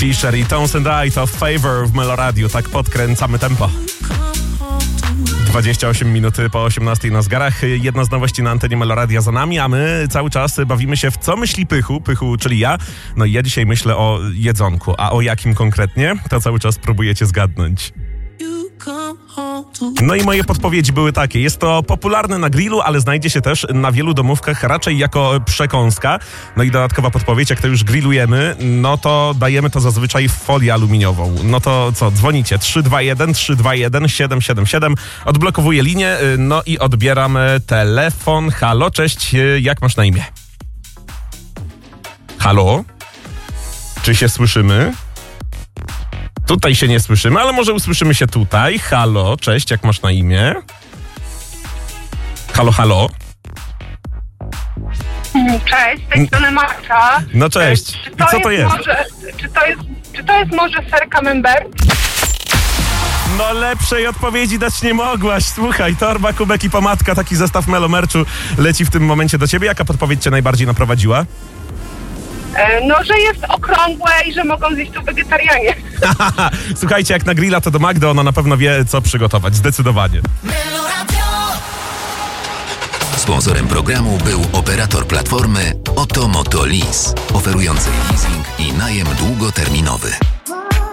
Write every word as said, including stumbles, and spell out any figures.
Fisher i Tones and I to Favor w Meloradiu. Tak podkręcamy tempo. dwadzieścia osiem minut po osiemnastej na zegarach. Jedna z nowości na antenie Meloradia za nami, a my cały czas bawimy się w co myśli Pychu, Pychu, czyli ja. No i ja dzisiaj myślę o jedzonku, a o jakim konkretnie? To cały czas próbujecie zgadnąć. No i moje podpowiedzi były takie. Jest to popularne na grillu, ale znajdzie się też na wielu domówkach raczej jako przekąska. No i dodatkowa podpowiedź, jak to już grillujemy, no to dajemy to zazwyczaj w folię aluminiową. No to co, dzwonicie trzy dwa jeden trzy dwa jeden siedem siedem siedem, odblokowuję linię, no i odbieram telefon. Halo, cześć, jak masz na imię? Halo? Czy się słyszymy? Tutaj się nie słyszymy, ale może usłyszymy się tutaj. Halo, cześć, jak masz na imię? Halo, halo? Cześć, z tej strony Marta. No cześć. Czy I to co to jest? Może, czy, to jest czy to jest może ser camembert? No lepszej odpowiedzi dać nie mogłaś. Słuchaj, torba, kubek i pomadka, taki zestaw melomerczu leci w tym momencie do ciebie. Jaka podpowiedź cię najbardziej naprowadziła? No, że jest okrągłe i że mogą zjeść to wegetarianie. Słuchajcie, jak na grilla to do Magdy, ona na pewno wie, co przygotować. Zdecydowanie. Sponsorem programu był operator platformy Oto Moto Lease, oferujący leasing i najem długoterminowy.